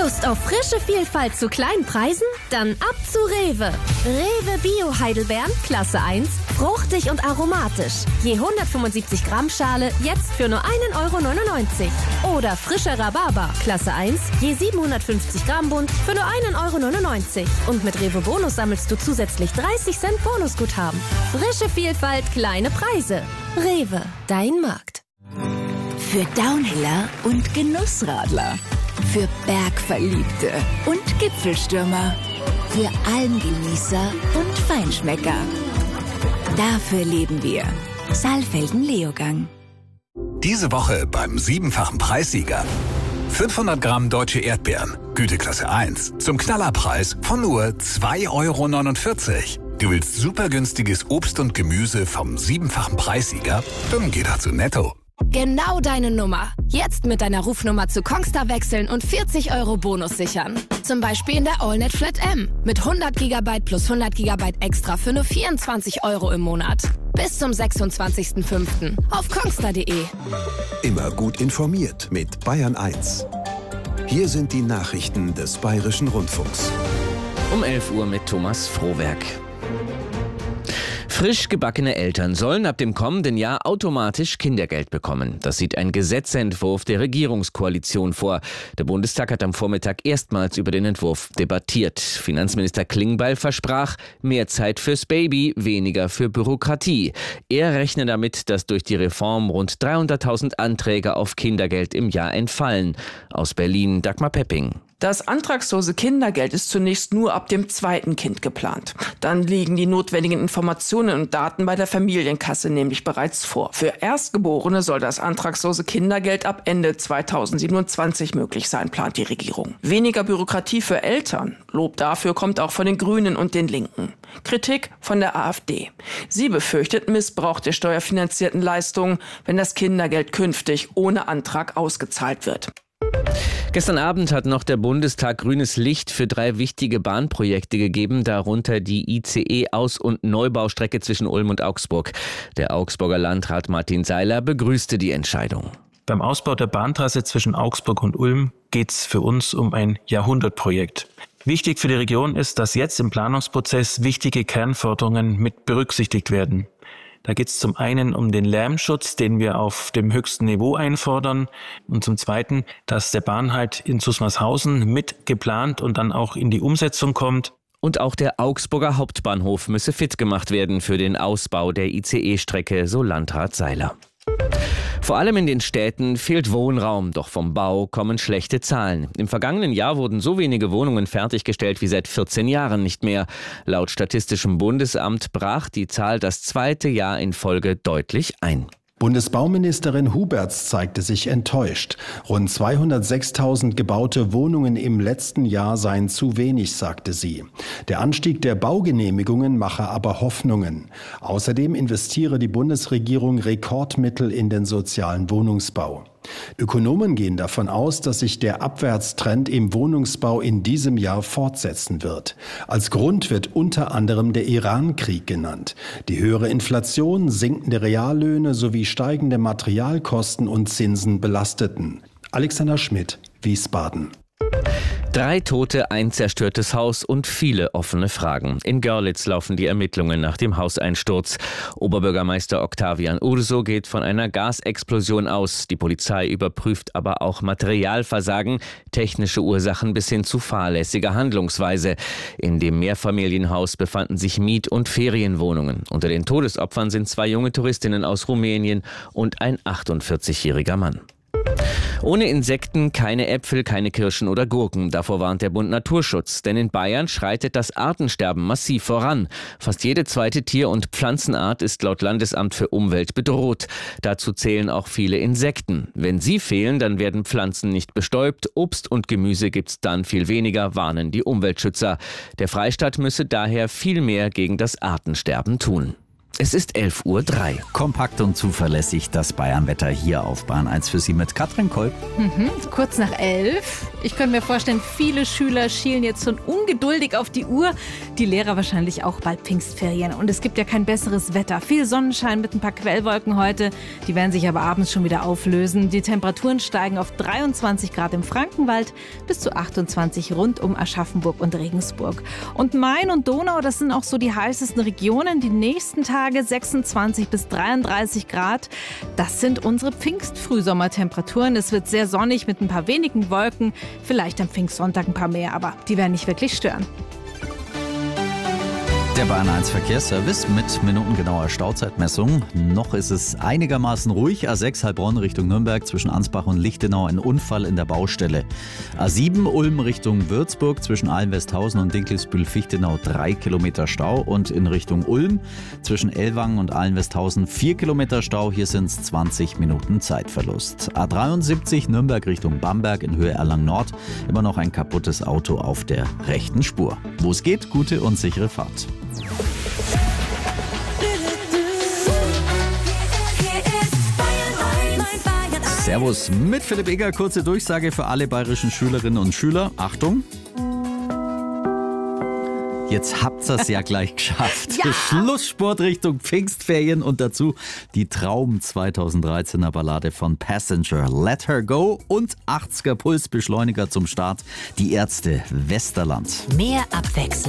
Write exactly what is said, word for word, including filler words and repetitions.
Lust auf frische Vielfalt zu kleinen Preisen? Dann ab zu Rewe. Rewe Bio Heidelbeeren, Klasse eins, fruchtig und aromatisch. Je hundertfünfundsiebzig Gramm Schale jetzt für nur einen Euro neunundneunzig. Oder frischer Rhabarber, Klasse eins, je siebenhundertfünfzig Gramm Bund für nur einen Euro neunundneunzig. Und mit Rewe Bonus sammelst du zusätzlich dreißig Cent Bonusguthaben. Frische Vielfalt, kleine Preise. Rewe, dein Markt. Für Downhiller und Genussradler. Für Bergverliebte und Gipfelstürmer. Für Almgenießer und Feinschmecker. Dafür leben wir. Saalfelden Leogang. Diese Woche beim siebenfachen Preissieger. fünfhundert Gramm deutsche Erdbeeren, Güteklasse eins, zum Knallerpreis von nur zwei Euro neunundvierzig. Du willst super günstiges Obst und Gemüse vom siebenfachen Preissieger? Dann geh doch zu Netto. Genau deine Nummer. Jetzt mit deiner Rufnummer zu Kongstar wechseln und vierzig Euro Bonus sichern. Zum Beispiel in der AllNet Flat M mit hundert Gigabyte plus hundert Gigabyte extra für nur vierundzwanzig Euro im Monat. Bis zum sechsundzwanzigsten fünften auf kongstar punkt de. Immer gut informiert mit Bayern eins. Hier sind die Nachrichten des Bayerischen Rundfunks. Um elf Uhr mit Thomas Frohwerk. Frisch gebackene Eltern sollen ab dem kommenden Jahr automatisch Kindergeld bekommen. Das sieht ein Gesetzentwurf der Regierungskoalition vor. Der Bundestag hat am Vormittag erstmals über den Entwurf debattiert. Finanzminister Klingbeil versprach, mehr Zeit fürs Baby, weniger für Bürokratie. Er rechne damit, dass durch die Reform rund dreihunderttausend Anträge auf Kindergeld im Jahr entfallen. Aus Berlin Dagmar Pepping. Das antragslose Kindergeld ist zunächst nur ab dem zweiten Kind geplant. Dann liegen die notwendigen Informationen und Daten bei der Familienkasse nämlich bereits vor. Für Erstgeborene soll das antragslose Kindergeld ab Ende zweitausendsiebenundzwanzig möglich sein, plant die Regierung. Weniger Bürokratie für Eltern. Lob dafür kommt auch von den Grünen und den Linken. Kritik von der AfD. Sie befürchtet Missbrauch der steuerfinanzierten Leistungen, wenn das Kindergeld künftig ohne Antrag ausgezahlt wird. Gestern Abend hat noch der Bundestag grünes Licht für drei wichtige Bahnprojekte gegeben, darunter die I C E-Aus- und Neubaustrecke zwischen Ulm und Augsburg. Der Augsburger Landrat Martin Seiler begrüßte die Entscheidung. Beim Ausbau der Bahntrasse zwischen Augsburg und Ulm geht es für uns um ein Jahrhundertprojekt. Wichtig für die Region ist, dass jetzt im Planungsprozess wichtige Kernforderungen mit berücksichtigt werden. Da geht es zum einen um den Lärmschutz, den wir auf dem höchsten Niveau einfordern, und zum zweiten, dass der Bahnhalt in Susmarshausen mit geplant und dann auch in die Umsetzung kommt. Und auch der Augsburger Hauptbahnhof müsse fit gemacht werden für den Ausbau der I C E-Strecke, so Landrat Seiler. Vor allem in den Städten fehlt Wohnraum, doch vom Bau kommen schlechte Zahlen. Im vergangenen Jahr wurden so wenige Wohnungen fertiggestellt wie seit vierzehn Jahren nicht mehr. Laut Statistischem Bundesamt brach die Zahl das zweite Jahr in Folge deutlich ein. Bundesbauministerin Huberts zeigte sich enttäuscht. Rund zweihundertsechstausend gebaute Wohnungen im letzten Jahr seien zu wenig, sagte sie. Der Anstieg der Baugenehmigungen mache aber Hoffnungen. Außerdem investiere die Bundesregierung Rekordmittel in den sozialen Wohnungsbau. Ökonomen gehen davon aus, dass sich der Abwärtstrend im Wohnungsbau in diesem Jahr fortsetzen wird. Als Grund wird unter anderem der Iran-Krieg genannt. Die höhere Inflation, sinkende Reallöhne sowie steigende Materialkosten und Zinsen belasteten. Alexander Schmidt, Wiesbaden. Drei Tote, ein zerstörtes Haus und viele offene Fragen. In Görlitz laufen die Ermittlungen nach dem Hauseinsturz. Oberbürgermeister Octavian Urso geht von einer Gasexplosion aus. Die Polizei überprüft aber auch Materialversagen, technische Ursachen bis hin zu fahrlässiger Handlungsweise. In dem Mehrfamilienhaus befanden sich Miet- und Ferienwohnungen. Unter den Todesopfern sind zwei junge Touristinnen aus Rumänien und ein achtundvierzigjähriger Mann. Ohne Insekten keine Äpfel, keine Kirschen oder Gurken. Davor warnt der Bund Naturschutz. Denn in Bayern schreitet das Artensterben massiv voran. Fast jede zweite Tier- und Pflanzenart ist laut Landesamt für Umwelt bedroht. Dazu zählen auch viele Insekten. Wenn sie fehlen, dann werden Pflanzen nicht bestäubt. Obst und Gemüse gibt's dann viel weniger, warnen die Umweltschützer. Der Freistaat müsse daher viel mehr gegen das Artensterben tun. Es ist elf Uhr drei. Kompakt und zuverlässig das Bayernwetter hier auf Bahn eins für Sie mit Katrin Kolb. Mhm, kurz nach elf. Ich könnte mir vorstellen, viele Schüler schielen jetzt schon ungeduldig auf die Uhr. Die Lehrer wahrscheinlich auch bald Pfingstferien. Und es gibt ja kein besseres Wetter. Viel Sonnenschein mit ein paar Quellwolken heute. Die werden sich aber abends schon wieder auflösen. Die Temperaturen steigen auf dreiundzwanzig Grad im Frankenwald bis zu achtundzwanzig rund um Aschaffenburg und Regensburg. Und Main und Donau, das sind auch so die heißesten Regionen. Die nächsten Tage sechsundzwanzig bis dreiunddreißig Grad. Das sind unsere Pfingst-Frühsommertemperaturen. Es wird sehr sonnig mit ein paar wenigen Wolken. Vielleicht am Pfingstsonntag ein paar mehr, aber die werden nicht wirklich stören. Der Bahn eins Verkehrsservice mit minutengenauer Stauzeitmessung. Noch ist es einigermaßen ruhig. A sechs Heilbronn Richtung Nürnberg zwischen Ansbach und Lichtenau ein Unfall in der Baustelle. A sieben Ulm Richtung Würzburg zwischen Allenwesthausen und Dinkelsbühl-Fichtenau drei Kilometer Stau. Und in Richtung Ulm zwischen Ellwangen und Allenwesthausen vier Kilometer Stau. Hier sind es zwanzig Minuten Zeitverlust. A dreiundsiebzig Nürnberg Richtung Bamberg in Höhe Erlangen Nord. Immer noch ein kaputtes Auto auf der rechten Spur. Wo es geht, gute und sichere Fahrt. Servus mit Philipp Eger. Kurze Durchsage für alle bayerischen Schülerinnen und Schüler. Achtung! Jetzt habt ihr es ja gleich geschafft. Ja. Schlusssport Richtung Pfingstferien und dazu die Traum zweitausenddreizehner Ballade von Passenger, Let Her Go und achtziger Pulsbeschleuniger zum Start, die Ärzte Westerland. Mehr Abwechslung.